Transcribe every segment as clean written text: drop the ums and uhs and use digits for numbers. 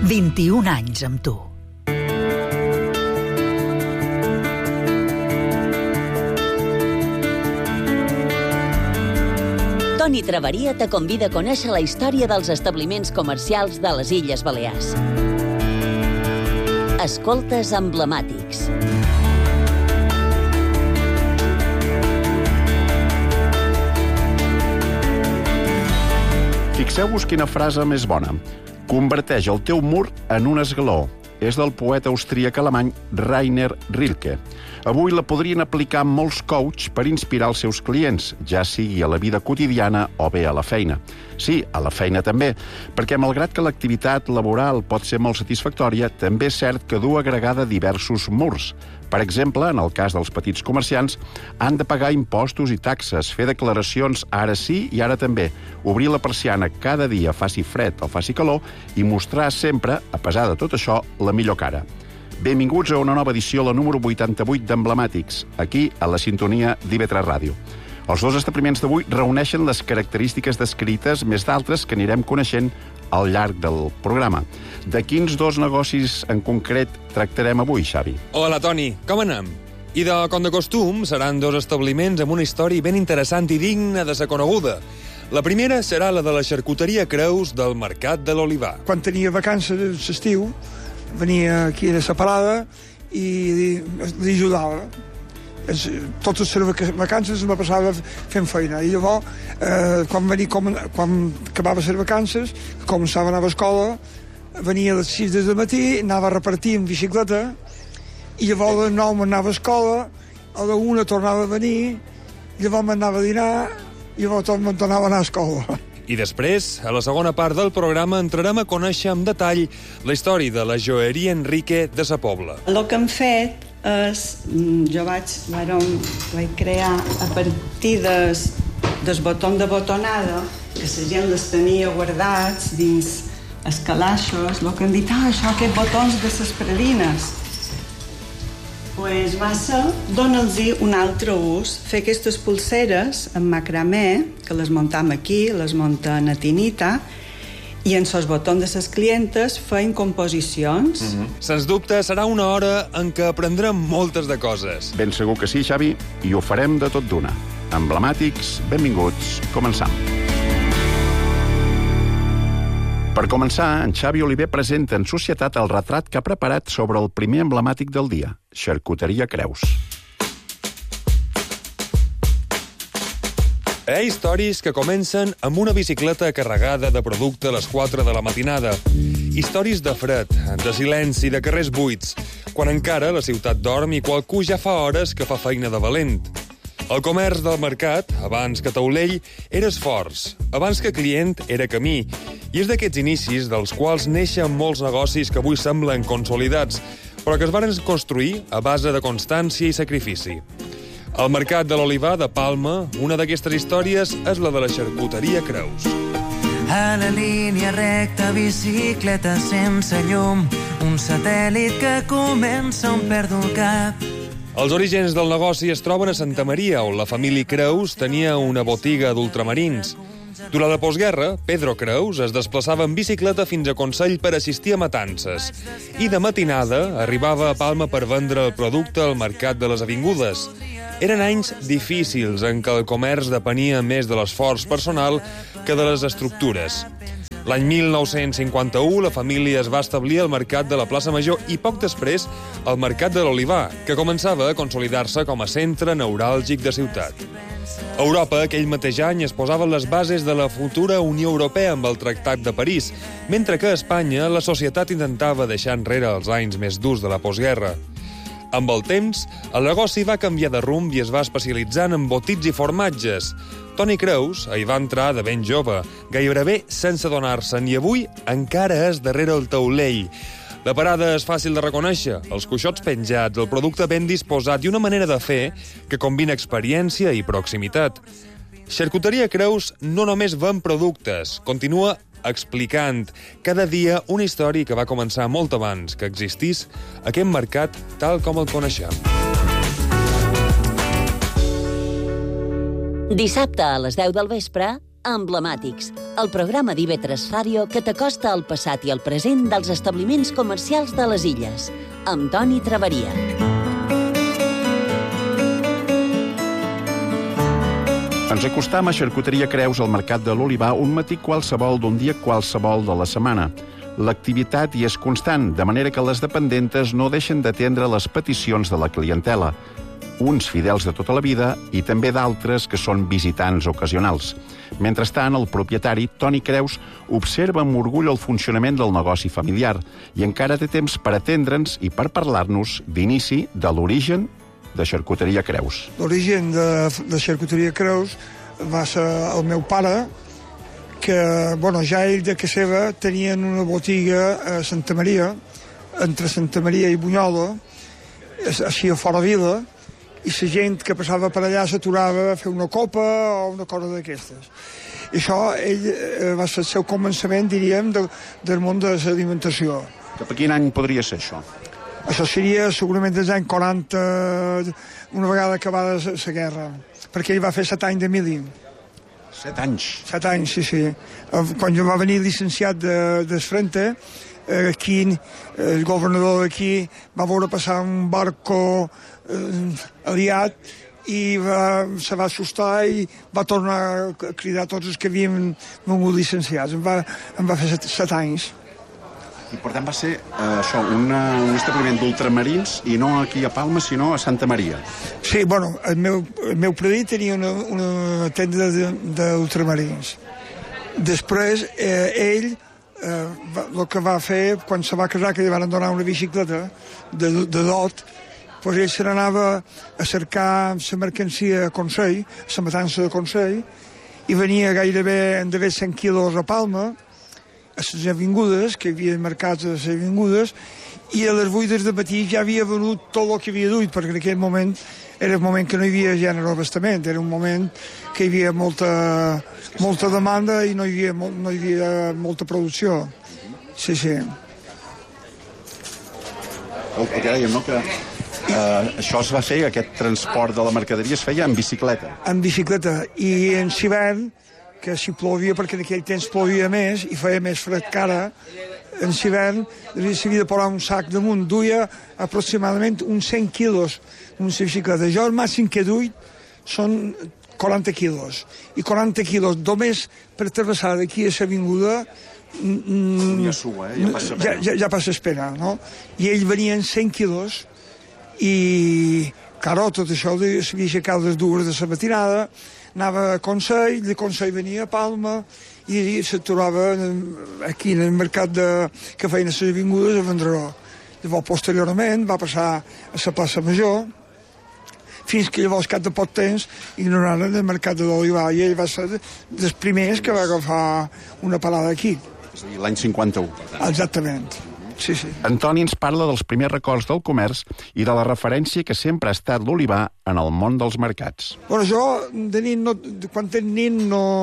21 anys amb tu. Toni Traveria te convida a conèixer la història dels establiments comercials de les Illes Balears. Escoltes emblemàtics. Fixeu-vos quina frase més bona. Converteix el teu mur en un esgaló. És del poeta austríac alemany Rainer Rilke. Avui la podrien aplicar molts coachs per inspirar els seus clients, ja sigui a la vida quotidiana o bé a la feina. Sí, a la feina també, perquè malgrat que l'activitat laboral pot ser molt satisfactòria, també és cert que du agregada diversos murs. Per exemple, en el cas dels petits comerciants, han de pagar impostos i taxes, fer declaracions ara sí i ara també, obrir la persiana cada dia, faci fred o faci calor, i mostrar sempre, a pesar de tot això, la millor cara. Benvinguts a una nova edició, la número 88 d'Emblemàtics, aquí a la sintonia d'IV3 Ràdio. Els dos establiments d'avui reuneixen les característiques descrites més d'altres que anirem coneixent al llarg del programa. De quins dos negocis en concret tractarem avui, Xavi? Hola, Toni, com anem? I com de costum, seran dos establiments amb una història ben interessant i digna de ser coneguda. La primera serà la de la xarcuteria Creus del Mercat de l'Olivar. Quan tenia vacances d'estiu, venia aquí a la parada i li ajudava. Totes les vacances me passava fent feina. I llavors, quan acabava les vacances, començava a anar a l'escola, venia a les 6 del matí, anava a repartir en bicicleta, i llavors a les 9 m'anava a l'escola, a la 1 tornava a venir, llavors m'anava a dinar, i llavors me'n tornava a anar a l'escola. I després, a la segona part del programa, entrarem a conèixer amb detall la història de la joieria Enrique de sa Pobla. El que hem fet és, jo vaig crear a partir del botó de botonada, que la gent les tenia guardats dins els calaixos, el que hem dit, això, aquests botons de les pralines. Pues va ser donar-los un altre ús, fer aquestes pulseres en macramé, que les muntam aquí, les munten a tinita, i en els botons de les clientes feien composicions. Sens dubte, serà una hora en què aprendrem moltes de coses. Ben segur que sí, Xavi, i ho farem de tot d'una. Emblemàtics, benvinguts, començam. Per començar, en Xavi Oliver presenta en societat el retrat que ha preparat sobre el primer emblemàtic del dia, xarcuteria Creus. Hi ha històries que comencen amb una bicicleta carregada de producte a les 4 de la matinada. Històries de fred, de silenci, de carrers buits, quan encara la ciutat dorm i qualcú ja fa hores que fa feina de valent. El comerç del mercat, abans que taulell, era esforç, abans que client era camí, i és d'aquests inicis dels quals neixen molts negocis que avui semblen consolidats, però que es van construir a base de constància i sacrifici. Al Mercat de l'Olivar de Palma, una d'aquestes històries és la de la xarcuteria Creus. A la línia recta, bicicleta sense llum, un satèl·lit que comença on perdo el cap. Els orígens del negoci es troben a Santa Maria, on la família Creus tenia una botiga d'ultramarins. Durant la postguerra, Pedro Creus es desplaçava en bicicleta fins a Consell per assistir a matances i de matinada arribava a Palma per vendre el producte al Mercat de les Avingudes. Eren anys difícils en què el comerç depenia més de l'esforç personal que de les estructures. L'any 1951 la família es va establir al Mercat de la Plaça Major i poc després al Mercat de l'Olivar, que començava a consolidar-se com a centre neuràlgic de ciutat. A Europa, aquell mateix any, es posaven les bases de la futura Unió Europea amb el Tractat de París, mentre que a Espanya la societat intentava deixar enrere els anys més durs de la postguerra. Amb el temps, el negoci va canviar de rumb i es va especialitzar en embotits i formatges. Toni Creus hi va entrar de ben jove, gairebé sense adonar-se'n, i avui encara és darrere el taulell. La parada és fàcil de reconèixer, els coixots penjats, el producte ben disposat i una manera de fer que combina experiència i proximitat. Xarcuteria Creus no només ven productes, continua explicant cada dia una història que va començar molt abans que existís aquest mercat tal com el coneixem. Dissabte a les 10 del vespre, Emblemàtics, el programa d'IV3 Ràdio que t'acosta al passat i al present dels establiments comercials de les Illes, amb Toni Traveria. Ens acostam a Xarcuteria Creus al Mercat de l'Olivar un matí qualsevol d'un dia qualsevol de la setmana. L'activitat hi és constant, de manera que les dependentes no deixen d'atendre les peticions de la clientela. Uns fidels de tota la vida i també d'altres que són visitants ocasionals. Mentrestant, el propietari, Toni Creus, observa amb orgull el funcionament del negoci familiar i encara té temps per atendre'ns i per parlar-nos d'inici de l'origen de Xarcuteria Creus. L'origen de Xarcuteria Creus va ser el meu pare, que ja ell de casa seva tenien una botiga a Santa Maria, entre Santa Maria i Bunyola, així a fora vila, i la gent que passava per allà s'aturava a fer una copa o una cosa d'aquestes. I això, va ser el seu començament, diríem, del món de l'alimentació. Cap a quin any podria ser això? Això seria segurament dels anys 40, una vegada acabada la guerra, perquè ell va fer 7 anys de mili. 7 anys? 7 anys, sí. Quan jo va venir llicenciat d'Esfrente, aquí, el governador d'aquí va veure passar un barco aliat i se va assustar i va tornar a cridar tots els que havíem vengut llicenciats. Em va fer 7 anys. I per tant va ser un establiment d'ultramarins i no aquí a Palma, sinó a Santa Maria. Sí, el meu predit tenia una tenda d'ultramarins. Després, ell el que va fer, quan se va casar, que li van donar una bicicleta de dot, doncs ell se n'anava a cercar la mercancia a Consell, la matança de Consell, i venia gairebé 100 quilos a Palma, a les avingudes, que hi havia mercats a les avingudes, i a les 8 del matí ja havia venut tot el que havia duit, perquè en aquell moment era un moment que no hi havia gènere d'abastament, era un moment que hi havia molta demanda i no hi havia molta producció. Sí. El que dèiem, no?, que això es va fer, aquest transport de la mercaderia es feia en bicicleta. En bicicleta, i en hivern, que si plovia, perquè en aquell temps plovia més i feia més fred que ara, en hivern s'havia de posar un sac damunt, duia aproximadament uns 100 quilos en una bicicleta. Jo el màxim que duit són 40 quilos, i 40 quilos només per travessar d'aquí a l'avinguda ja passa espera, no? I ell venia en 100 quilos i, claro, tot això s'havia aixecat les 2 de la matinada, anava a Consell, de Consell venia a Palma i s'aturava aquí en el mercat que feien a les avingudes a Vendreró. Llavors, posteriorment, va passar a la plaça Major, fins que llavors, cap de poc temps, ignoraren el mercat de l'Olivar, i ell va ser dels primers que va agafar una parada aquí. És a dir, l'any 51, per tant. Exactament. Sí. Antoni ens parla dels primers records del comerç i de la referència que sempre ha estat l'Olivar en el món dels mercats. Jo, de nit, quan era nit,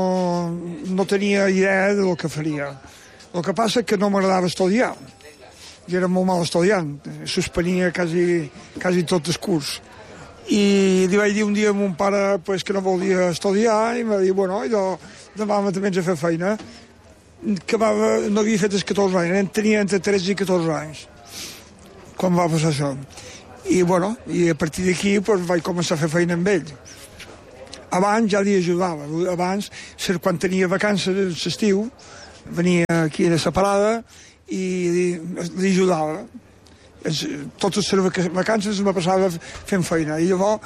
no tenia idea del que faria. El que passa és que no m'agradava estudiar. Jo era molt mal estudiant. Suspenia quasi tot el curs. I li vaig dir un dia a mon pare que no volia estudiar i em va dir, demà també ens a fer feina. Que no havia fet els 14 anys, tenia entre 13 i 14 anys quan va passar això. I a partir d'aquí vaig començar a fer feina amb ell. Abans ja li ajudava. Abans, quan tenia vacances a l'estiu, venia aquí a la parada i li ajudava. Totes les vacances me passava fent feina. I llavors,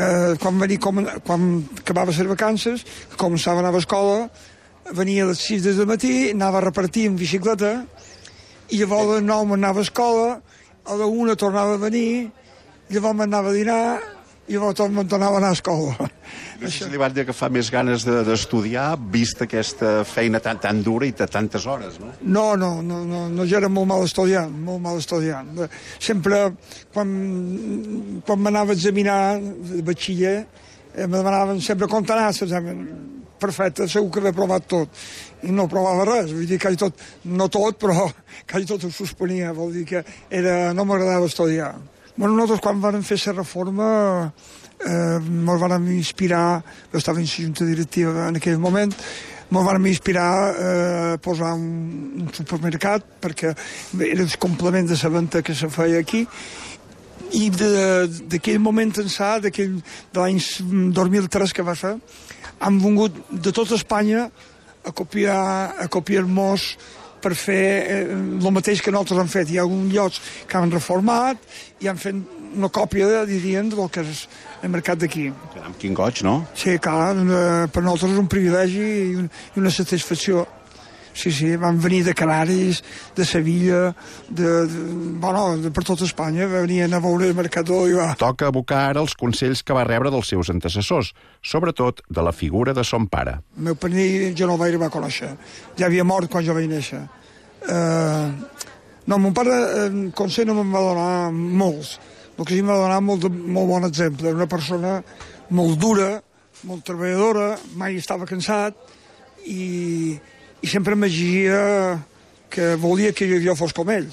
quan acabava les vacances, començava a anar a l'escola, venia a les 6 del matí, anava a repartir en bicicleta, i llavors a les 9 m'anava a escola, a la 1 tornava a venir, llavors m'anava a dinar, i llavors me'n tornava a anar a escola. No sé si li van agafar més ganes d'estudiar, vista aquesta feina tan dura i de tantes hores, no? No, jo era molt mal estudiant. Sempre, quan m'anava a examinar de batxiller, me demanaven sempre com t'anaves l'examen. Perfecte, segur que havia provat tot. I no provava res, vull dir, quasi tot, no tot, però quasi tot ho suspenia, vol dir que no m'agradava estudiar. Nosaltres, quan vam fer la reforma, ens vam inspirar, jo estava en la junta directiva en aquell moment, Ens vam inspirar a posar un supermercat perquè era el complement de la venda que se feia aquí, i d'aquell moment ençà, de l'any 2003 que va fer, han vingut de tota Espanya a copiar-nos per fer el mateix que nosaltres hem fet. Hi ha alguns llocs que han reformat i han fet una còpia, dirien, del que és el mercat d'aquí. Caram, quin goig, no? Sí, clar, per nosaltres és un privilegi i una satisfacció. Sí, van venir de Canaris, de Sevilla, per tota Espanya, venien a veure el Mercador i va. Toca abocar ara els consells que va rebre dels seus antecessors, sobretot de la figura de son pare. El meu paní jo no el vaig arribar a conèixer. Ja havia mort quan jo vaig néixer. No, mon pare consell no me'n va donar molts. El que sí em va donar molt bon exemple. Era una persona molt dura, molt treballadora, mai estava cansat i sempre m'exigia que volia que jo fos com ell.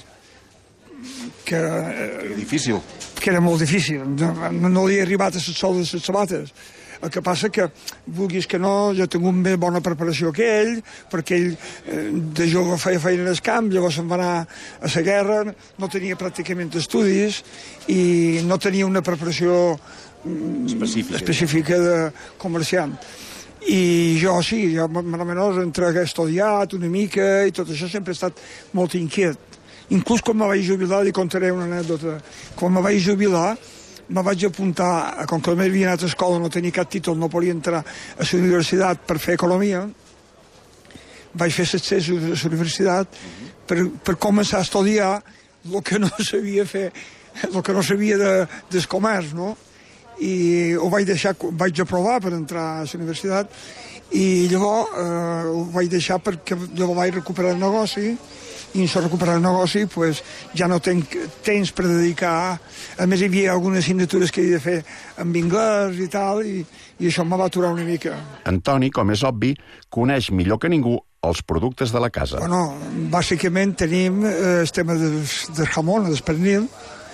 Difícil. Que era molt difícil. No li he arribat a les soles de les sabates. El que passa que, vulguis que no, jo tinc una més bona preparació que ell, perquè ell de jove feia feina en el camp, llavors se'n va anar a la guerra, no tenia pràcticament estudis i no tenia una preparació específica de comerciant. I jo sí, menys entre que he estudiat una mica i tot això sempre he estat molt inquiet. Inclús quan me vaig jubilar, li contaré una anècdota. Quan me vaig jubilar, me vaig apuntar, com que havia anat a escola, no tenia cap títol, no podia entrar a la universitat per fer economia, vaig fer l'accés a la universitat per començar a estudiar el que no sabia fer, el que no sabia del comerç, no? I ho vaig aprovar per entrar a la universitat i llavors ho vaig deixar perquè llavors vaig recuperar el negoci i en recuperar el negoci pues, ja no tinc temps per dedicar. A més hi havia algunes assignatures que havia de fer en anglès i tal i això em va aturar una mica. Antoni, com és obvi, coneix millor que ningú els productes de la casa. Bueno, bàsicament tenim el tema del jamón, del pernil.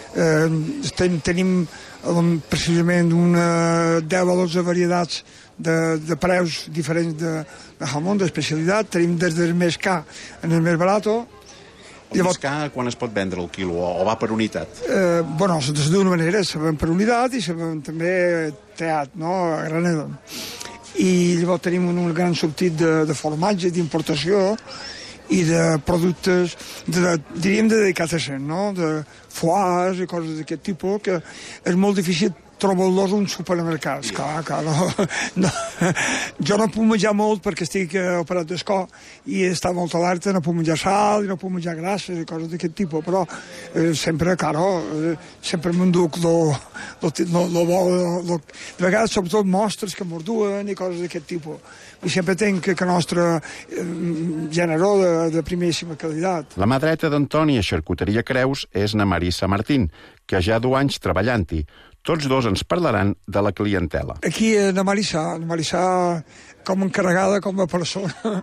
Tenim precisament una 10 o 12 varietats de preus diferents de jamón, d'especialitat. Tenim des del més car en el més barat. El més car, quan es pot vendre el quilo? O va per unitat? Bueno, d'una manera, se ven per unitat i se ven també teat, no?, a granel. I llavors tenim un gran sortit de formatge, d'importació i de productes, diríem, de delicatessen, no?, de foies i coses d'aquest tipus, que és molt difícil trobar-los en supermercats. Clar, no. Jo no puc menjar molt perquè estic operat d'escó i està molt alerta, no puc menjar sal i no puc menjar grasses i coses d'aquest tipus, però sempre, sempre m'enduc de vegades, sobretot, mostres que m'orduen i coses d'aquest tipus. I sempre tenc que nostre gènere de primíssima qualitat. La mà dreta d'Antoni a Xarcuteria Creus és na Marissa Martín, que ja du anys treballant-hi. Tots dos ens parlaran de la clientela. Aquí na Marissa, com a encarregada, com a persona,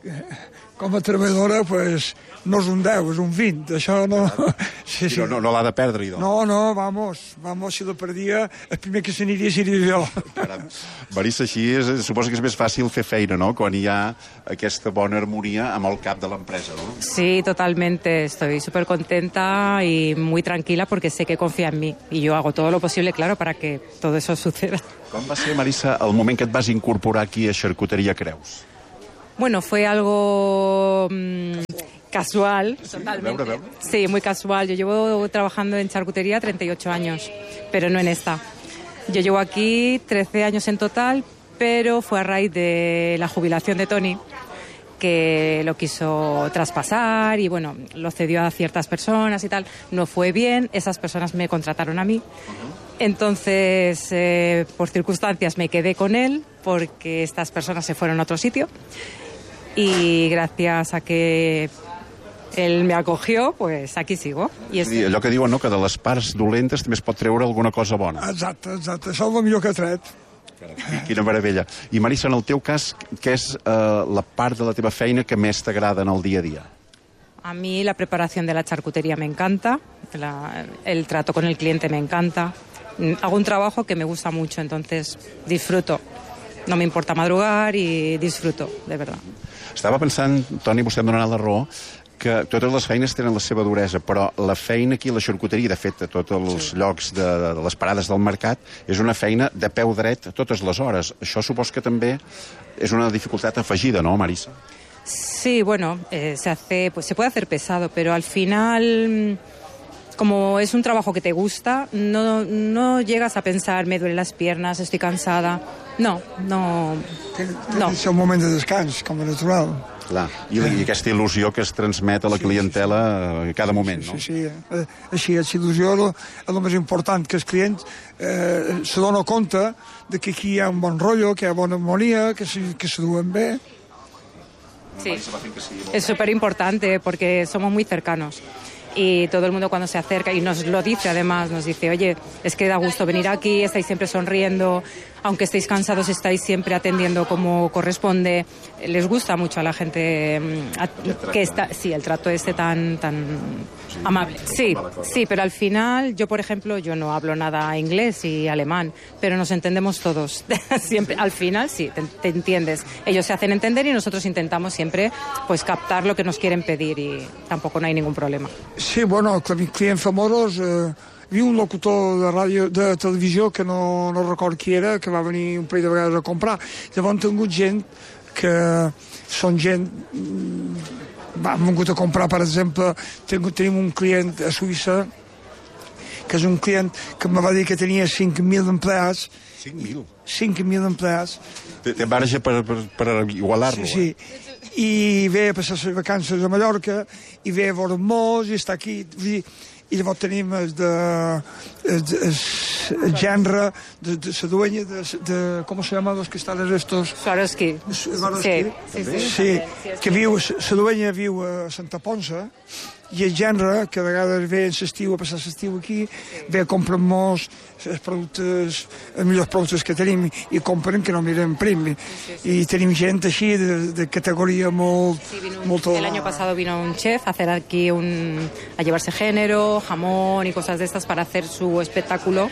com a treballadora, pues, no és un 10, és un 20. Això no... Sí. No l'ha de perdre, idò. No, vamos, si la perdia, el primer que s'aniria seria jo. Caram. Marissa, així suposo que és més fàcil fer feina, ¿no?, quan hi ha aquesta bona harmonia amb el cap de l'empresa, ¿no? Sí, totalmente. Estoy súper contenta y muy tranquila porque sé que confía en mí. Y yo hago todo lo posible, claro, para que todo eso suceda. Com va ser, Marissa, el moment que et vas incorporar aquí a Xarcuteria Creus? Bueno, fue algo casual. Sí, totalmente. Veure. Sí, muy casual. Yo llevo trabajando en charcutería 38 años, pero no en esta. Yo llevo aquí 13 años en total, pero fue a raíz de la jubilación de Tony, que lo quiso traspasar y, bueno, lo cedió a ciertas personas y tal. No fue bien, esas personas me contrataron a mí. Entonces, por circunstancias me quedé con él, porque estas personas se fueron a otro sitio. Y gracias a que él me acogió, pues aquí sigo. I sí, allò que diuen, no?, que de les parts dolentes també es pot treure alguna cosa bona. Exacte. Això és el millor que he tret. Quina meravella. I Marissa, en el teu cas, què és la part de la teva feina que més t'agrada en el dia a dia? A mí la preparación de la charcutería me encanta, el trato con el cliente me encanta. Hago un trabajo que me gusta mucho, entonces disfruto No me importa madrugar y disfruto, de verdad. Estava pensant, Toni, vostè em donarà la raó, que totes les feines tenen la seva duresa, però la feina aquí a la xarcuteria, de fet, a tots els llocs de les parades del mercat, és una feina de peu dret a totes les hores. Això supos que també és una dificultat afegida, no, Marisa? Sí, bueno, se puede hacer pesado, pero al final, como es un trabajo que te gusta, no llegas a pensar, me duelen las piernas, estoy cansada. No. És un moment de descans, com a natural. Clar, i aquesta il·lusió que es transmet a la clientela a cada moment, no? Sí. Així, aquesta il·lusió és el més important, que els clients se donen compte de que aquí hi ha un bon rotllo, que hi ha bona harmonia, que se duen bé. Sí, es súper importante porque somos muy cercanos. Y todo el mundo cuando se acerca, y nos lo dice además, nos dice, oye, es que da gusto venir aquí, estáis siempre sonriendo, aunque estéis cansados, estáis siempre atendiendo como corresponde. Les gusta mucho a la gente que está, sí, el trato tan amable. Sí, pero al final, yo por ejemplo, yo no hablo nada inglés y alemán, pero nos entendemos todos. Siempre, al final sí, te entiendes. Ellos se hacen entender y nosotros intentamos siempre pues captar lo que nos quieren pedir y tampoco no hay ningún problema. Sí, bueno, el client famós, hi havia un locutor de ràdio, de televisió, que no record qui era, que va venir un parell de vegades a comprar. Llavors han tingut gent que són gent... Han vingut a comprar, per exemple, tenim un client a Suïssa, que és un client que em va dir que tenia 5.000 empleats. 5.000? 5.000 empleats. Té marge per igualar-lo, Sí. I ve a passar les vacances a Mallorca, i ve a veure molts, i està aquí. I llavors tenim el gènere de la dueña de... ¿Cómo se llaman los cristales estos? Swarovski. Sí, que viu, la dueña viu a Santa Ponsa, i el gènere, que a vegades ve en l'estiu a passar l'estiu aquí, ve a comprar molts els millors productes que tenim, i compren que no miren prim. I tenim gent així de categoria molt... El año pasado vino un chef a hacer aquí a llevarse género, jamón y cosas de estas para hacer su espectáculo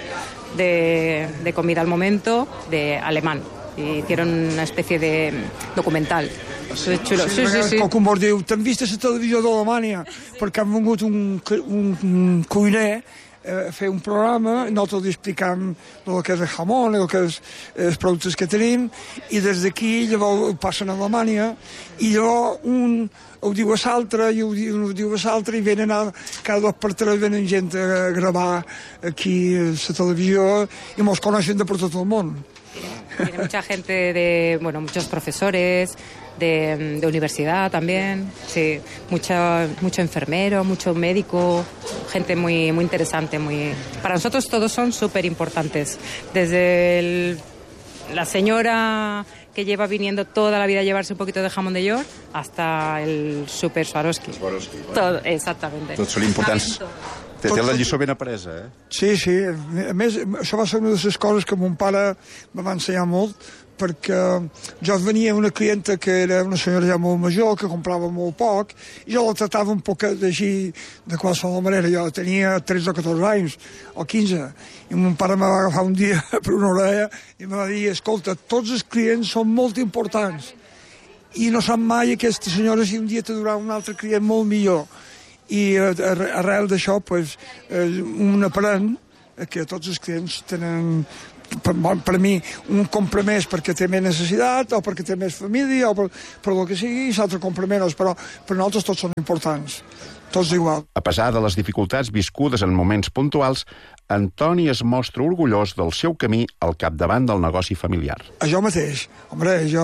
de comida al momento de alemán. Y hicieron una especie de documental. Xulo. Sí. Com vos diu, t'han vist a la televisió d'Alemanya, perquè han vingut un cuiner a fer un programa, nosaltres li explicam el que és el jamón, el que és els productes que tenim, i des d'aquí llavors passen a Alemanya, i llavors un ho diu a l'altre, i un ho diu a l'altre, i venen cada 2 per 3 venen gent a gravar aquí a la televisió, i mos coneixen de per tot el món. Viene mucha gente muchos profesores de universidad también, sí, mucho enfermero, mucho médico, gente muy interesante, para nosotros todos son súper importantes, desde la señora que lleva viniendo toda la vida a llevarse un poquito de jamón de York hasta el super Swarovski. Todo, exactamente. Tots són importants. Té la lliçó ben apresa, eh? Sí. A més, això va ser una de les coses que mon pare me va ensenyar molt, perquè jo venia una clienta que era una senyora ja molt major, que comprava molt poc, i jo la tractava un poc així, de qualsevol manera. Jo tenia 13 o 14 anys, o 15, i mon pare me va agafar un dia per una orella i me va dir, escolta, tots els clients són molt importants, i no sap mai aquesta senyora si un dia te durà un altre client molt millor. I arrel d'això, un aprèn que tots els clients tenen, per mi, un compra més perquè té més necessitat, o perquè té més família, o per el que sigui, i l'altre compra menys, però per nosaltres tots són importants, tots igual. A pesar de les dificultats viscudes en moments puntuals, Antoni es mostra orgullós del seu camí al capdavant del negoci familiar. Jo mateix, jo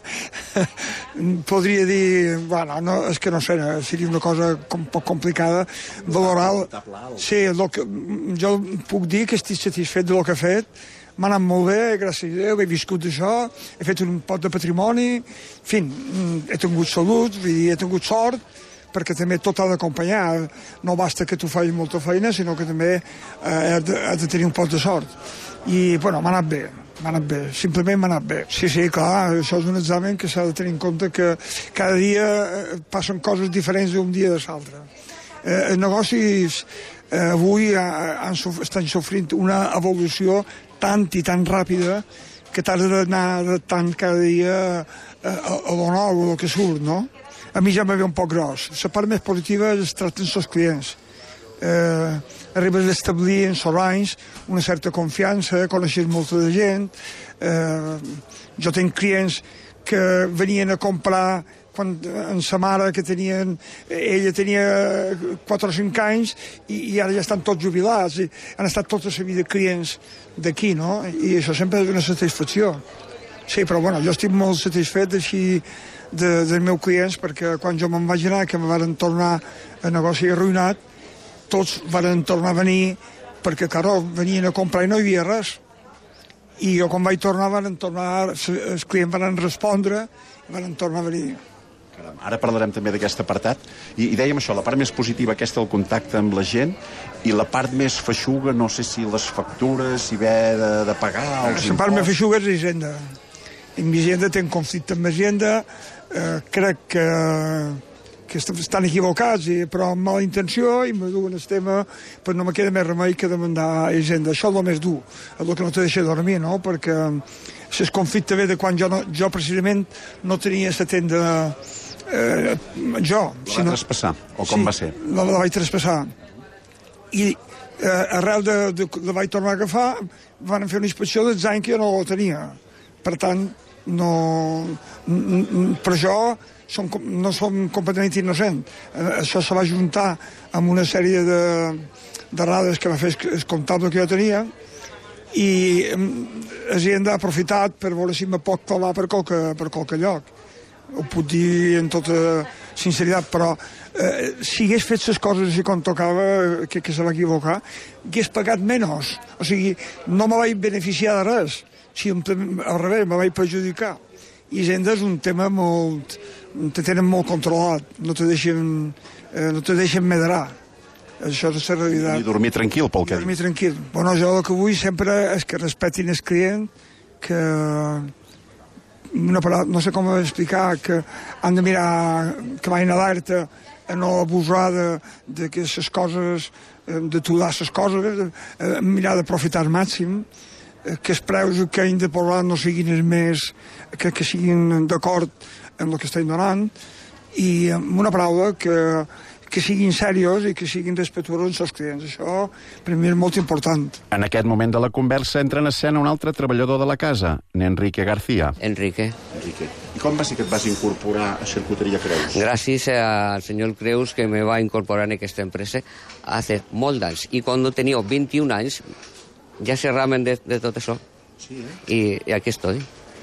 podria dir, no, és que no sé, seria una cosa poc complicada, valorar... Sí, jo puc dir que estic satisfet del que he fet, m'ha anat molt bé, gràcies a Déu, he viscut d'això, he fet un pot de patrimoni, en fi, he tingut salut, he tingut sort, perquè també tot ha d'acompanyar. No basta que tu facis molta feina, sinó que també has de tenir un pot de sort. I, m'ha anat bé, simplement m'ha anat bé. Sí, clar, això és un examen que s'ha de tenir en compte que cada dia passen coses diferents d'un dia de l'altre. Els negocis avui estan sofrint una evolució tan i tan ràpida que t'has d'anar adaptant cada dia a lo nou, a lo que surt, no? A mi ja me ve un poc gros. La part més positiva és tractar amb els clients. Arribes a establir en anys una certa confiança, coneixes molta de gent. Jo tinc clients que venien a comprar quan en sa mare, que ella tenia 4 o 5 anys i ara ja estan tots jubilats i han estat tota la vida clients d'aquí, no? I això sempre és una satisfacció. Sí, però bueno, jo estic molt satisfet així dels meus clients, perquè quan jo me'n vaig anar, que me van tornar a negoci arruïnat, tots van tornar a venir perquè, claro, venien a comprar i no hi havia res. I jo quan vaig tornar, els clients van respondre i van tornar a venir. Caram, ara parlarem també d'aquest apartat i dèiem això, la part més positiva aquesta del contacte amb la gent, i la part més feixuga, no sé si les factures, si haver de pagar els impostos... La part més feixuga és l'Hisenda. En Hisenda té un conflicte amb l'Hisenda, crec que estan equivocats, però amb mala intenció, i me duen el tema, però no me queda més remei que demandar Hisenda. Això és el més dur, és el que no te deixa dormir, no? Perquè el conflicte ve de quan jo precisament no tenia la tenda... La va traspassar, o com va ser? La vaig traspassar. I arrel la vaig tornar a agafar, van fer una inspecció dels anys que jo no la tenia. Per tant, per això no som completament innocents. Això se va juntar amb una sèrie d'errades que va fer el comptable que jo tenia, i Hisenda ha aprofitat per veure si me pot clavar per qualque lloc. Ho puc dir en tota sinceritat, però si hagués fet les coses així com tocava, que se va equivocar, hagués pagat menys. O sigui, no me vaig beneficiar de res, al revés, me vaig perjudicar. I Hisenda és un tema molt... te tenen molt controlat, no te deixen medrar. Això és la realitat. I dormir tranquil, pel que dius. Dormir tranquil. Bueno, jo el que vull sempre és que respectin el client, que... no sé com explicar, que han de mirar, que vagin alerta a no abusar de que les coses, de tudar les coses, mirar d'aprofitar al màxim, que els preus que han de posar no siguin els més, que siguin d'acord amb el que estem donant, i amb una paraula que siguin serios i que siguin respectuosos amb els clients. Això, per mi, és molt important. En aquest moment de la conversa entra en escena un altre treballador de la casa, Enrique García. Enrique. I com va ser que et vas incorporar a Charcutería Creus? Gràcies al senyor Creus, que me va incorporar en aquesta empresa hace molt d'anys. I quan tenia 21 anys ja cerraven de tot això. Sí, I aquí estoy.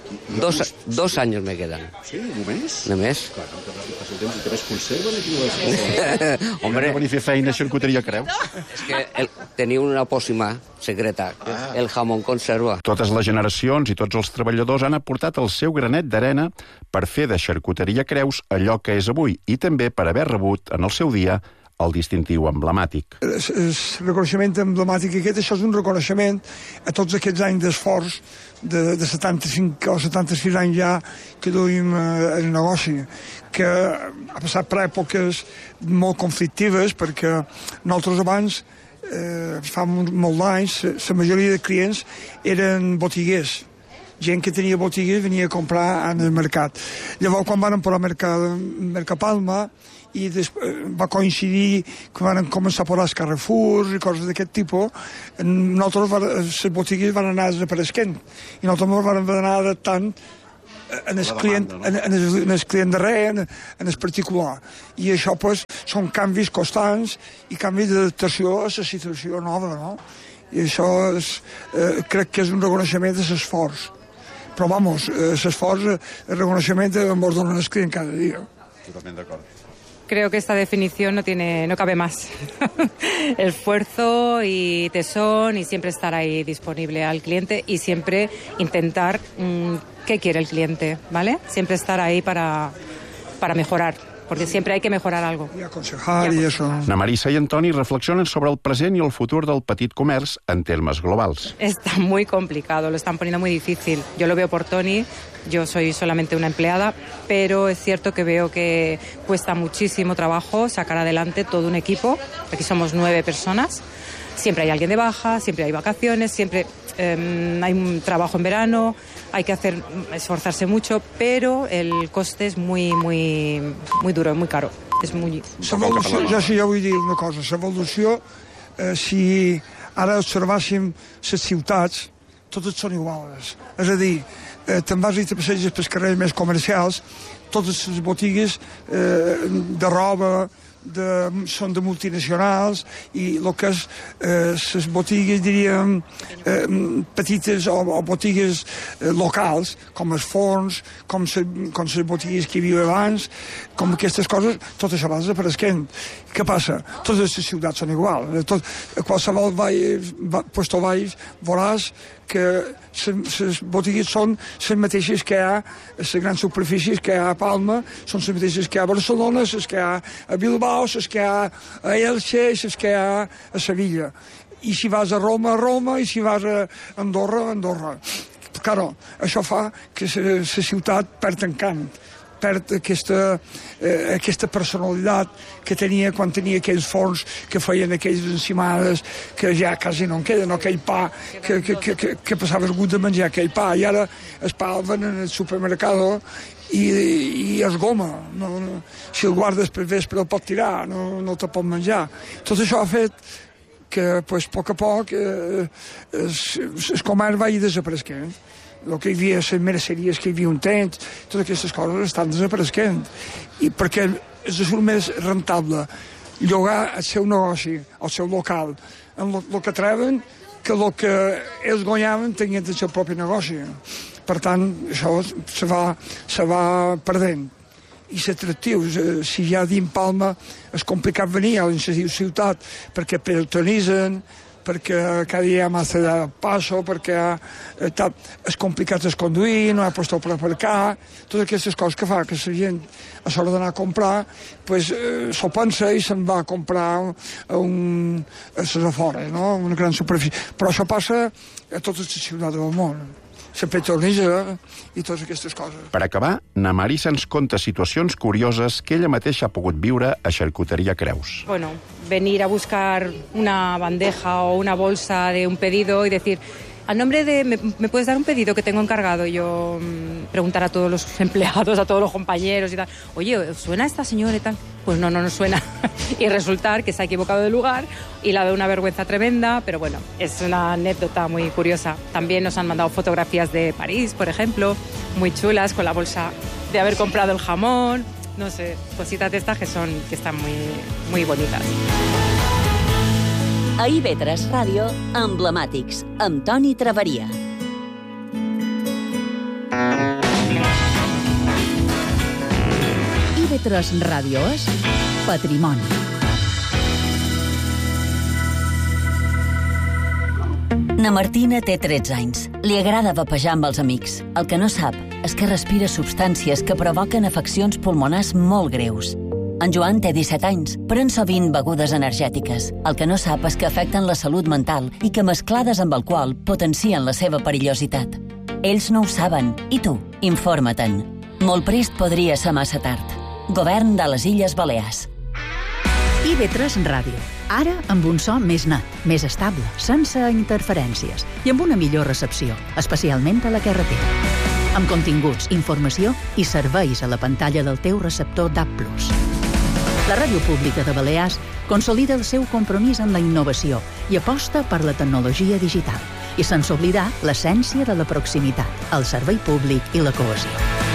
2 años me quedan. Sí, només? Només. Clar, no te passa el temps i te ves conserven aquí no ves. Hombre, venir a fer feina a Charcutería Creus. és que tenia una pòssima secreta, el jamón conserva. Totes les generacions i tots els treballadors han aportat el seu granet d'arena per fer de Charcutería Creus allò que és avui, i també per haver rebut en el seu dia el distintiu emblemàtic. El reconeixement emblemàtic aquest, això és un reconeixement a tots aquests anys d'esforç de 75 o 76 anys ja que duim el negoci, que ha passat per èpoques molt conflictives, perquè nosaltres abans, fa molt d'anys, la majoria de clients eren botiguers. Gent que tenia botigues venia a comprar en el mercat. Llavors, quan van posar Mercapalma, i va coincidir que van començar a posar els Carrefours i coses d'aquest tipus, nosaltres les botigues van anar desapareixent i nosaltres vam anar adaptant en el client darrer, en el particular. I això pues, són canvis constants i canvis d'adaptació a la situació nova, no? I això crec que és un reconeixement de l'esforç. Però, vamos, l'esforç, el reconeixement ens donen el client cada dia. Totalment d'acord. Creo que esta definición no cabe más. Esfuerzo y tesón y siempre estar ahí disponible al cliente y siempre intentar qué quiere el cliente, ¿vale? Siempre estar ahí para mejorar, porque siempre hay que mejorar algo. Y aconsejar y eso. Na Marisa i Antoni reflexionen sobre el present i el futur del petit comerç en termes globals. Está muy complicado, lo están poniendo muy difícil. Yo lo veo por Toni. Yo soy solamente una empleada, pero es cierto que veo que cuesta muchísimo trabajo sacar adelante todo un equipo. Aquí somos 9 personas. Siempre hay alguien de baja, siempre hay vacaciones, siempre hay un trabajo en verano, hay que esforzarse mucho, pero el coste es muy duro, muy caro. És molt... Jo vull dir una cosa, l'evolució, si ara observàssim les ciutats, totes són iguals. És a dir, te'n vas i te passeges pels carrers més comercials, totes les botigues de roba són de multinacionals i el que és les botigues, diríem, petites o botigues locals, com els forns, com les botigues que hi havia abans, com aquestes coses, tot això va desapareixent. Què passa? Totes les ciutats són iguals. A qualsevol puesto baix veuràs que les botigues són les mateixes que hi ha, les grans superfícies que hi ha a Palma, són les mateixes que hi ha a Barcelona, les que hi ha a Bilbao, les que hi ha a Elche, les que hi ha a Sevilla. I si vas a Roma, i si vas a Andorra. Claro, això fa que la ciutat perd encant, perd aquesta personalitat que tenia quan tenia aquells forns que feien aquelles encimades que ja quasi no en queden, aquell pa que passaves gust de menjar aquell pa, i ara el pa el venen al supermercat i és goma. Si el guardes per vespre el pot tirar, no te pot menjar. Tot això ha fet que a poc a poc el comerç vagi desapareixent. El que hi havia, les merceries que hi havia un temps, totes aquestes coses estan desapareixent. I perquè és el més rentable llogar el seu negoci, el seu local, en el que treuen, que el que ells guanyaven tenien el seu propi negoci. Per tant, això se va perdent. I l'atractiu, si ja dins Palma és complicat venir a la ciutat perquè peatonitzen, perquè cada dia hi ha massa de passo, perquè és complicat de conduir, no hi ha lloc per aparcar, totes aquestes coses que fa que la gent a l'hora d'anar a comprar s'ho pensa i se'n va a comprar a les afores, no? Una gran superfície. Però això passa a totes les ciutats del món. La petonisa i totes aquestes coses. Per acabar, na Marisa ens conta situacions curioses que ella mateixa ha pogut viure a Charcutería Creus. Bueno, venir a buscar una bandeja o una bolsa de un pedido y decir, a nombre de, ¿me puedes dar un pedido que tengo encargado? Y yo preguntar a todos los empleados, a todos los compañeros y tal, oye, ¿os suena esta señora y tal? Pues no nos suena. Y resultar que se ha equivocado de lugar y le ha dado una vergüenza tremenda, pero bueno, es una anécdota muy curiosa. También nos han mandado fotografías de París, por ejemplo, muy chulas, con la bolsa de haber comprado el jamón, no sé, cositas de estas que están muy bonitas. A IB3 Ràdio, Emblemàtics, amb Toni Traveria. IB3 Ràdio és Patrimoni. Na Martina té 13 anys. Li agrada vapejar amb els amics. El que no sap és que respira substàncies que provoquen afeccions pulmonars molt greus. En Joan té 17 anys, pren sovint begudes energètiques. El que no sap és que afecten la salut mental i que mesclades amb alcohol potencien la seva perillositat. Ells no ho saben. I tu? Informa-te'n. Molt prest podria ser massa tard. Govern de les Illes Balears. IB3 Ràdio. Ara amb un so més net, més estable, sense interferències i amb una millor recepció, especialment a la carretera. Amb continguts, informació i serveis a la pantalla del teu receptor DAB+. La Ràdio Pública de Balears consolida el seu compromís amb la innovació i aposta per la tecnologia digital, i sense oblidar l'essència de la proximitat, el servei públic i la cohesió.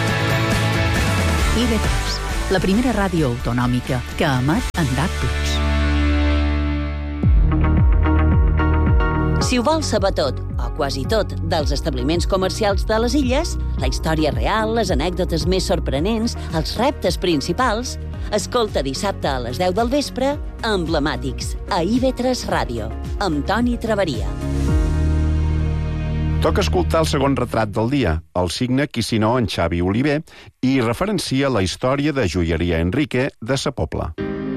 IB3, la primera ràdio autonòmica que emet en DAB+. Si ho vols saber tot, o quasi tot, dels establiments comercials de les illes, la història real, les anècdotes més sorprenents, els reptes principals, escolta dissabte a les 10 del vespre Emblemàtics, a IB3 Ràdio, amb Toni Traveria. Toca escoltar el segon retrat del dia, el signe qui si no en Xavi Oliver, i referencia la història de joieria Enrique de Sa Pobla.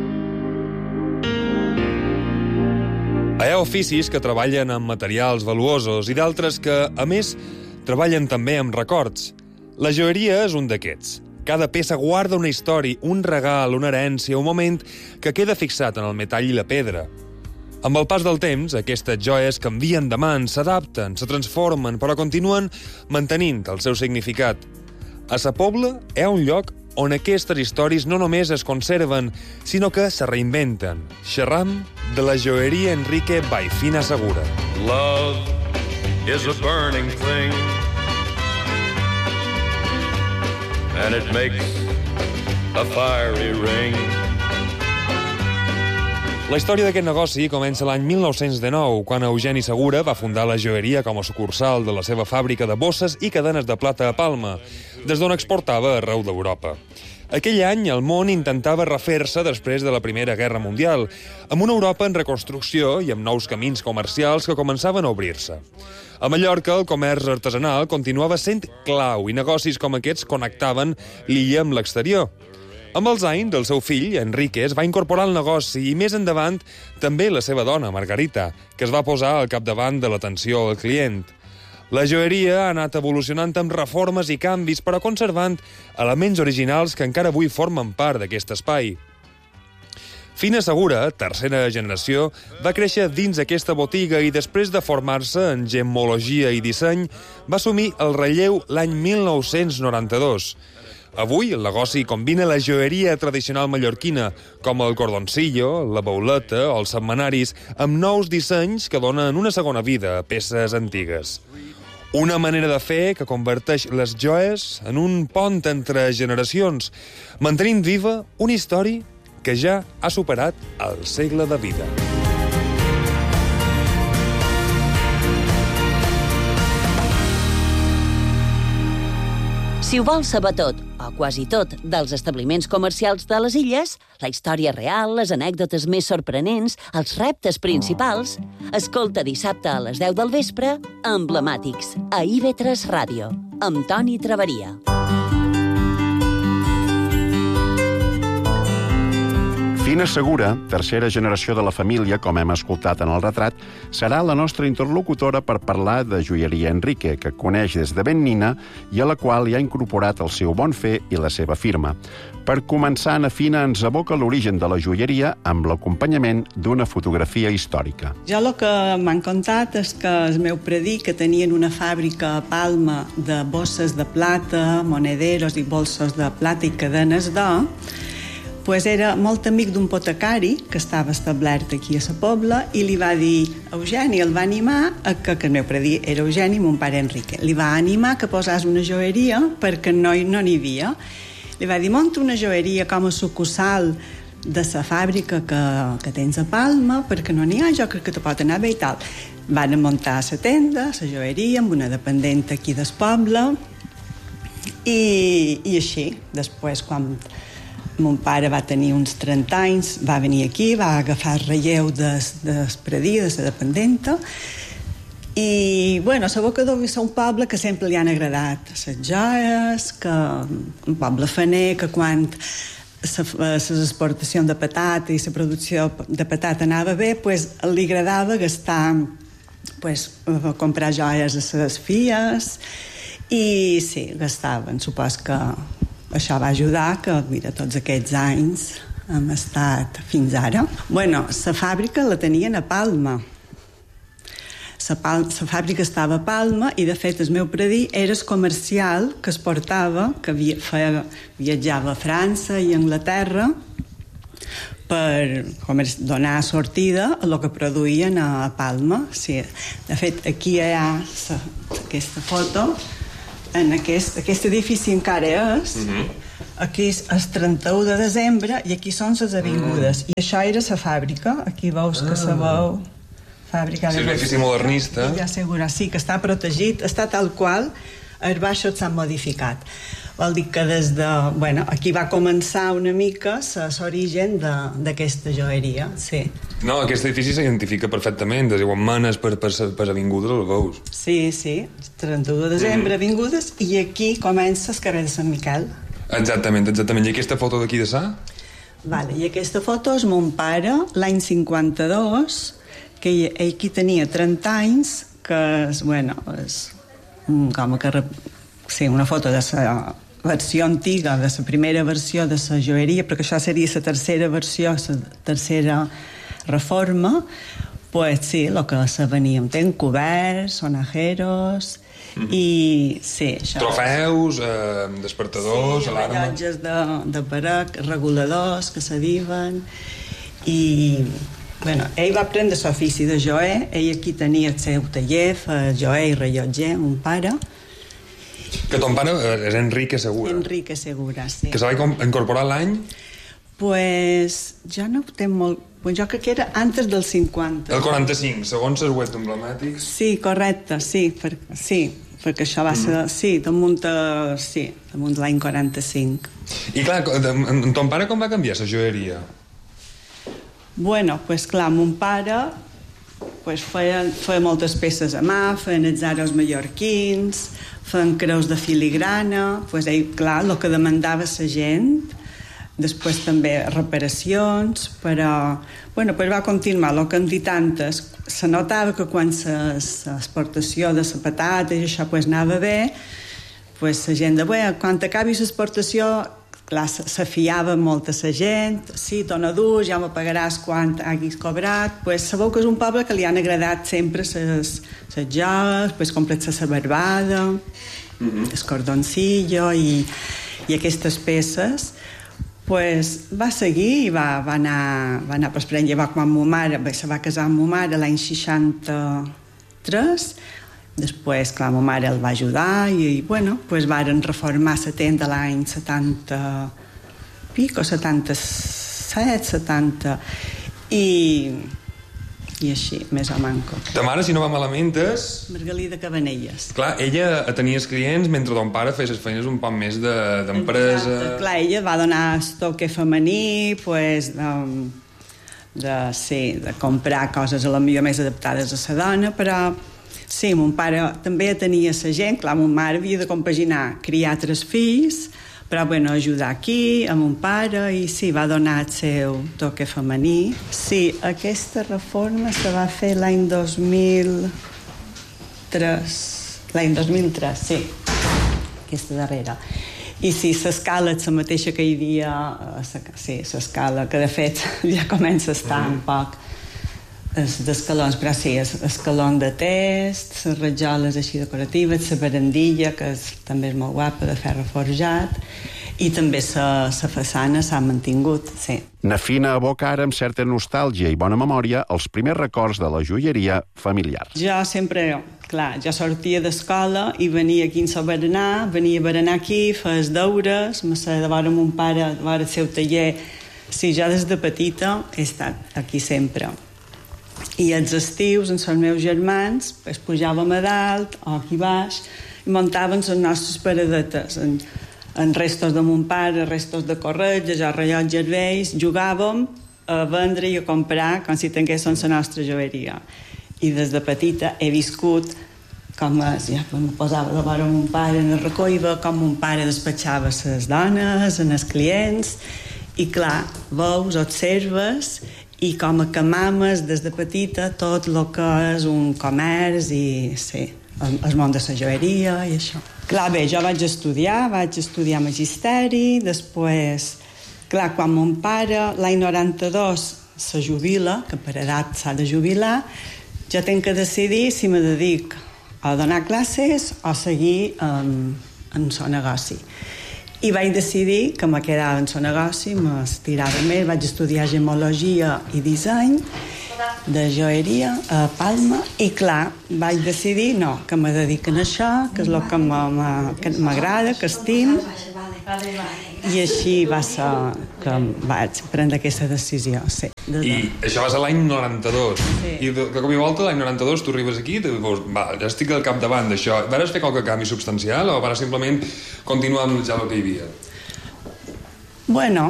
Hi ha oficis que treballen amb materials valuosos i d'altres que, a més, treballen també amb records. La joieria és un d'aquests. Cada peça guarda una història, un regal, una herència, un moment que queda fixat en el metall i la pedra. Amb el pas del temps, aquestes joies canvien de mans, s'adapten, se transformen, però continuen mantenint el seu significat. A Sa Pobla hi ha un lloc on aquestes històries no només es conserven, sinó que se reinventen. Xerram de la joieria Enrique by Fina Segura. Love is a burning thing, and it makes a fiery ring. La història d'aquest negoci comença l'any 1919, quan Eugeni Segura va fundar la joieria com a sucursal de la seva fàbrica de bosses i cadenes de plata a Palma, des d'on exportava arreu d'Europa. Aquell any el món intentava refer-se després de la Primera Guerra Mundial, amb una Europa en reconstrucció i amb nous camins comercials que començaven a obrir-se. A Mallorca, el comerç artesanal continuava sent clau i negocis com aquests connectaven l'illa amb l'exterior. Amb els anys, el seu fill, Enrique, es va incorporar al negoci i més endavant també la seva dona, Margarita, que es va posar al capdavant de l'atenció al client. La joieria ha anat evolucionant amb reformes i canvis, però conservant elements originals que encara avui formen part d'aquest espai. Fina Segura, tercera generació, va créixer dins aquesta botiga i després de formar-se en gemmologia i disseny, va assumir el relleu l'any 1992. Avui, el negoci combina la joieria tradicional mallorquina, com el cordoncillo, la bauleta o els setmanaris, amb nous dissenys que donen una segona vida a peces antigues. Una manera de fer que converteix les joies en un pont entre generacions, mantenint viva una història que ja ha superat el segle de vida. Si ho vols saber tot, o quasi tot, dels establiments comercials de les illes, la història real, les anècdotes més sorprenents, els reptes principals, escolta dissabte a les 10 del vespre, Emblemàtics, a IB3 Ràdio, amb Toni Traveria. Fina Segura, tercera generació de la família, com hem escoltat en el retrat, serà la nostra interlocutora per parlar de joieria Enrique, que coneix des de ben nina i a la qual hi ha incorporat el seu bon fer i la seva firma. Per començar, na Fina ens aboca l'origen de la joieria amb l'acompanyament d'una fotografia històrica. Jo el que m'han contat és que el meu predí, que tenien una fàbrica a Palma de bosses de plata, monederos i bolsos de plata i cadenes d'or, pues era molt amic d'un potecari que estava establert aquí a Sa Pobla i li va dir, Eugeni, el va animar a que el meu predí era Eugeni, mon pare Enrique, li va animar que posàs una joieria perquè no n'hi havia. Li va dir, monta una joieria com a sucursal de la fàbrica que tens a Palma, perquè no n'hi ha, jo crec que te pot anar bé i tal. Van muntar la tenda, la joieria, amb una dependent aquí del poble, i així, després, quan mon pare va tenir uns 30 anys, va venir aquí, va agafar el relleu del predí, de la dependenta, i, bueno, l'abocador és un poble que sempre li han agradat les joies, que un poble faner, que quan les exportacions de patata i la producció de patata anava bé, pues, li agradava gastar, pues, comprar joies a les filles, i sí, gastaven, supos que això va ajudar que, mira, tots aquests anys hem estat fins ara. Bueno, la fàbrica la tenien a Palma. La fàbrica estava a Palma i, de fet, el meu predí era el comercial que es portava, que viatjava a França i a Anglaterra per donar sortida a el que produïen a Palma. Sí. De fet, aquí hi ha aquesta foto. En aquest edifici encara és. Aquí és el 31 de desembre i aquí són les avingudes. I això era la fàbrica. Aquí veus que se veu fàbrica. Sí, és un edifici modernista. Ja segura, sí, que està protegit, està tal qual, els baixos s'han modificat. Vol dir que des de... Bueno, aquí va començar una mica l'origen d'aquesta joieria, sí. No, aquest edifici s'identifica perfectament, quan manes per avingudes el veus. Sí, 31 de desembre, avingudes, i aquí comença el carrer de Sant Miquel. Exactament. I aquesta foto d'aquí de Sa? Vale, i aquesta foto és mon pare, l'any 52, que ell aquí tenia 30 anys, que és, bueno, és com que... Sí, una foto de la versió antiga, de la primera versió de la joieria, perquè això seria la tercera versió, la tercera reforma, pues sí, el que se veníem ten coberts, sonajeros i sí, això. Trofeus, despertadors, alarma... Rellotges de paret, reguladors que se diuen i... Bueno, ell va aprendre l'ofici de joer, ell aquí tenia el seu taller, joer i rellotger, mon pare. Que ton pare és Enrique Segura. Enrique Segura, sí. Que se va incorporar l'any? Pues ja no ho tenc molt... Pues jo crec que era antes del 50. El 45, segons els webs emblemàtics. Sí, correcte, sí, perquè això va ser... Sí, damunt l'any 45. I clar, ton pare com va canviar la joieria? Bueno, pues clar, mon pare pues, feia moltes peces a mà, feien els aros mallorquins, feien creus de filigrana, pues ell, clar, el que demandava la gent, després també reparacions, però bueno, pues va continuar, el que hem dit antes, se notava que quan l'exportació de la patata i això pues, anava bé, pues, la gent de, quan acabi l'exportació, clar, se fiava molt a la gent, sí, dona dur, ja me pagaràs quan haguis cobrat, pues sabeu que és un poble que li han agradat sempre les jogues, pues compres la barbada, el cordoncillo i aquestes peces, pues va seguir i va anar prosperant. Llavors, quan ma mare se va casar amb ma mare l'any 63, després, clar, ma mare el va ajudar i, bueno, pues varen reformar la tenda l'any 70 pico, 77, 70, i així, més o manco. Ta mare, si no va malament, és... Margalida Cabanelles. Clar, ella atenia els clients mentre ton pare feia les feines un poc més d'empresa... Exacte, clar, ella va donar el toque femení, pues, de comprar coses a la millor més adaptades a la dona, però... Sí, mon pare també tenia la gent, clar, mon mare havia de compaginar, criar 3 fills, però, bueno, ajudar aquí, a mon pare, i sí, va donar el seu toque femení. Sí, aquesta reforma se va fer l'any 2003. L'any 2003, sí, aquesta darrera. I sí, l'escala és la mateixa que hi havia, sí, l'escala, que de fet ja comença a estar un poc d'escalons, però sí, escalon de test, les rajoles així decoratives, la barandilla, que també és molt guapa, de ferro forjat, i també la façana s'ha mantingut, sí. Nafina aboca ara amb certa nostàlgia i bona memòria els primers records de la joieria familiar. Jo sempre, clar, jo sortia d'escola i venia aquí a berenar aquí, feia els deures, me sé de vora mon pare, de vora el seu taller. Sí, jo des de petita he estat aquí sempre. I els estius, amb els meus germans, pues, pujàvem a dalt o aquí baix i muntàvem les nostres paradetes en restos de mon pare, restos de corretges o rellotges vells, jugàvem a vendre i a comprar com si tinguéssim la nostra joieria. I des de petita he viscut com ja em posava de vora mon pare en el racó i veia com mon pare despatxava les dones, els clients, i clar, veus, observes i com a que mames des de petita tot el que és un comerç i sí, el món de la joieria i això. Clar, bé, jo vaig estudiar magisteri, després, clar, quan mon pare l'any 92 se jubila, que per edat s'ha de jubilar, jo tenc que decidir si me dedic a donar classes o seguir en el negoci. I vaig decidir que me quedava en el negoci, m'estirava més, vaig estudiar gemologia i disseny de joieria a Palma i clar, vaig decidir que me dediquen a això, que és el que m'agrada, que estim, i així va ser que vaig prendre aquesta decisió, sí. I això va ser l'any 92. Sí. I de cop i volta, l'any 92, tu arribes aquí i dius, ja estic al capdavant d'això. Vares fer qualque canvi substancial o vares simplement continuar amb ja el que hi havia? Bueno,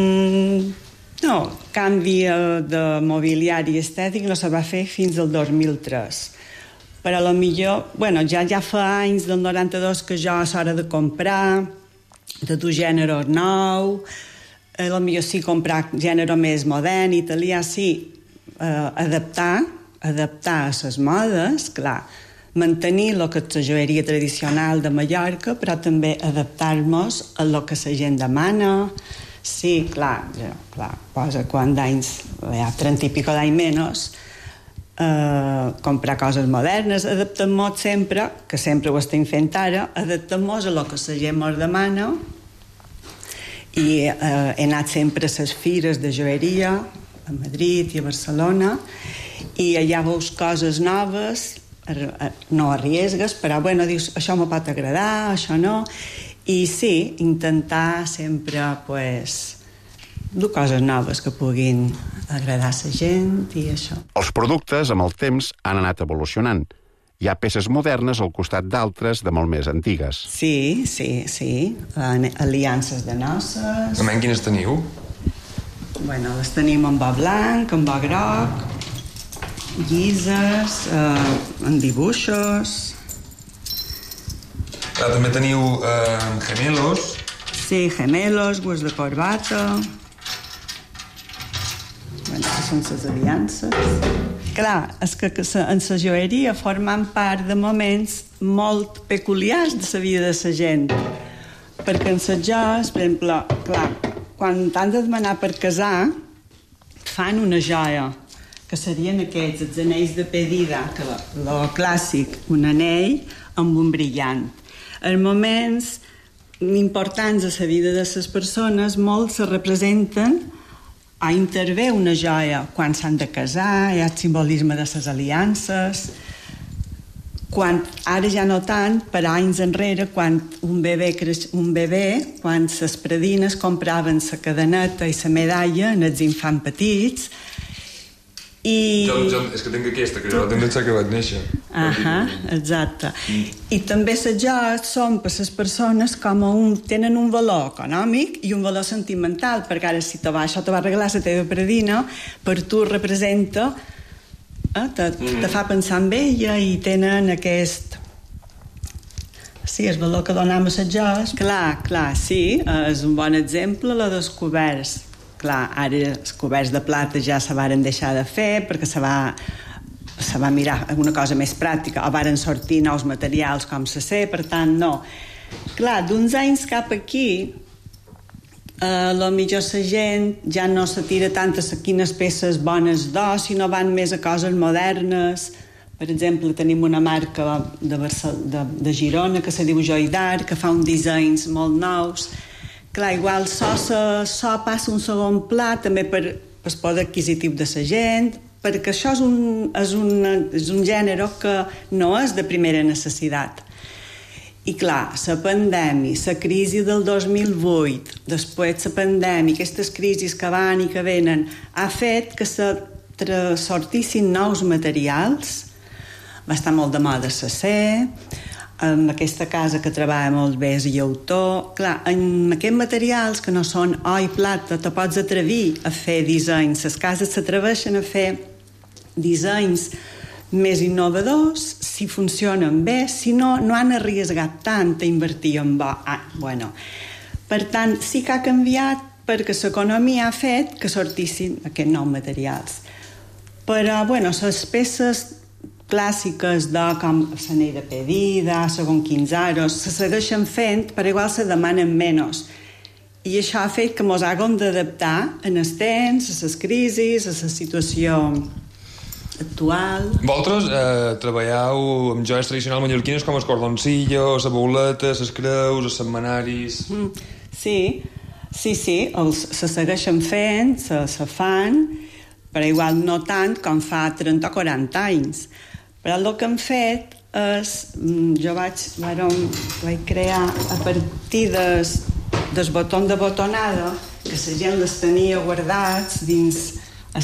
no, canvi de mobiliari estètic no se va fer fins al 2003. Però potser, bueno, ja fa anys del 92 que jo és hora de comprar, de dur gènere nou, potser sí comprar gènere més modern, italià, sí, adaptar a les modes, clar, mantenir el que és la joieria tradicional de Mallorca, però també adaptar-nos a el que la gent demana, Sí, clar, posa quan d'anys, hi ha 30 i pico d'any menys, comprar coses modernes, adaptem-nos sempre, que sempre ho estem fent ara, adaptem-nos a lo que la gent ens demana, i he anat sempre a les fires de joieria, a Madrid i a Barcelona, i allà veus coses noves, no arriesgues, però bueno, dius, això me pot agradar, això no, i sí, intentar sempre, pues, dur coses noves que puguin agradar a la gent i això. Els productes, amb el temps, han anat evolucionant. Hi ha peces modernes al costat d'altres de molt més antigues. Sí. Aliances de noces. També quines teniu? Bueno, les tenim en bo blanc, en bo groc, llises, en dibuixos. També teniu gemelos. Sí, gemelos, guants de corbata. Bueno, que són les aliances. Clar, és que en la joieria formen part de moments molt peculiars de la vida de la gent. Perquè en les joies, per exemple, clar, quan t'han de demanar per casar, fan una joia, que serien aquests, els anells de pedida, que el clàssic, un anell amb un brillant. En moments importants a la vida de les persones, molts se representen a intervé una joia quan s'han de casar, hi ha el simbolisme de les aliances, quan, ara ja no tant, per anys enrere, quan un bebè, quan les predines compraven la cadeneta i la medalla en els infants petits, i... Jo és que tinc aquesta, que jo la tinc des que vaig néixer. Exacte. I també les joies són per les persones com tenen un valor econòmic i un valor sentimental, perquè ara si això te va arreglar la teva predina, per tu representa, te fa pensar en ella i tenen aquest... Sí, el valor que donem a les joies. Clar, sí, és un bon exemple la dels coberts. Clar, ara els coberts de plata ja se varen deixar de fer perquè se va mirar alguna cosa més pràctica, o varen sortir nous materials com l'acer, per tant, no. Clar, d'uns anys cap aquí, millor la gent ja no se tira tant a quines peces bones d'or, sinó van més a coses modernes. Per exemple, tenim una marca de Girona que se diu Joidar, que fa uns dissenys molt nous. Clar, igual so passa un segon pla també per el poder adquisitiu de la gent, perquè això és un gènere que no és de primera necessitat. I clar, la pandèmia, la crisi del 2008, després la pandèmia, aquestes crisis que van i que venen, ha fet que sortissin nous materials. Va estar molt de moda l'acer, en aquesta casa que treballa molt bé és llautó. Clar, en aquests materials que no són or i plata te pots atrevir a fer dissenys. Les cases s'atreveixen a fer dissenys més innovadors si funcionen bé, si no, no han arriesgat tant a invertir en bo. Per tant, sí que ha canviat perquè l'economia ha fet que sortissin aquests nous materials. Però, les peces clàssiques com l'anell de pedida, segons quins aros, se segueixen fent, però igual se demanen menys. I això ha fet que ens haguem d'adaptar en els temps, a les crisis, a la situació actual. Vosaltres treballeu amb joies tradicionals mallorquines com el cordoncillo, la bouleta, les creus, els setmanaris... Sí, se segueixen fent, se fan, però igual no tant com fa 30 o 40 anys. Però el que hem fet és... Jo vaig crear a partir dels botons de botonada, que la gent les tenia guardats dins